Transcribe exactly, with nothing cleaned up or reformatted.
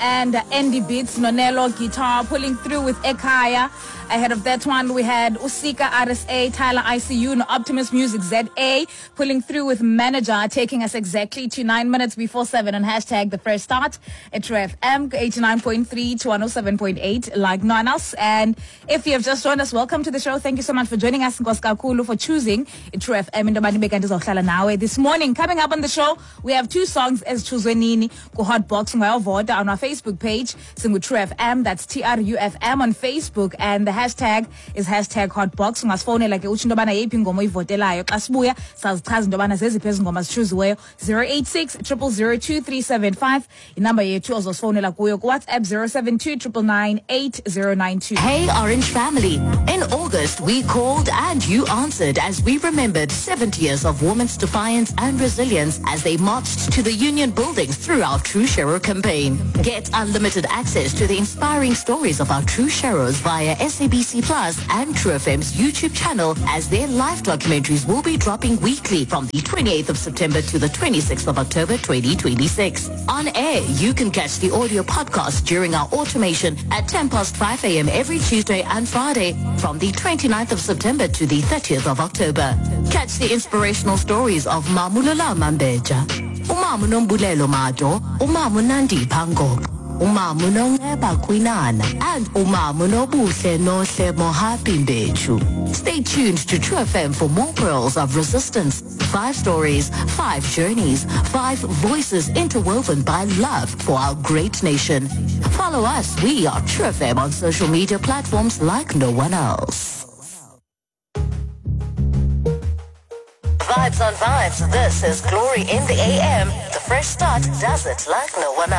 and Andy Beats, Nonelo guitar, pulling through with Ekaya. Ahead of that one, we had Usika R S A, Tyler I C U, and Optimus Music Z A, pulling through with Manager, taking us exactly to nine minutes before seven on hashtag the first start at True F M, eighty-nine point three to one oh seven point eight, like no one else. And if you have just joined us, welcome to the show. Thank you so much for joining us. Nkosi kakhulu for choosing True F M. This morning, coming up on the show, we have two songs as Chuzwenini, ku Hotbox, vote on our Facebook page, Singu True F M, that's T R U F M on Facebook, and the hashtag is hashtag Hotbox. Ungasifone like uchi ndobana yephi ingoma uyivotelayo. Xa sibuya sazichaza ndobana zeziphi ezingoma zichuziweyo. zero eight six, zero zero zero, two three seven five. Inamba yethu ozosifonela kuyo ku WhatsApp zero seven two nine nine eight zero nine two. Hey Orange family, in August we called and you answered as we remembered seventy years of women's defiance and resilience as they marched to the Union buildings through our True Shero campaign. Get unlimited access to the inspiring stories of our True Sheros via S A B C Plus and True F M's YouTube channel, as their live documentaries will be dropping weekly from the twenty-eighth of September to the twenty-sixth of October twenty twenty-six. On air, you can catch the audio podcast during our automation at ten past five a.m. every Tuesday and Friday from the twenty-ninth of September to the thirtieth of October. Catch the inspirational stories of Mamulola Mambeja, Umamu Nombulelo Mato, Umamu Nandi Pango, Umamu Nongeba Kwinana, and Umamu Nobuhle Nohle Mohapi Mbechu. Stay tuned to True F M for more pearls of resistance. Five stories, five journeys, five voices interwoven by love for our great nation. Follow us. We are True F M on social media platforms like no one else. Vibes on Vibes. This is Glory in the A M. The Fresh Start does it like no one else.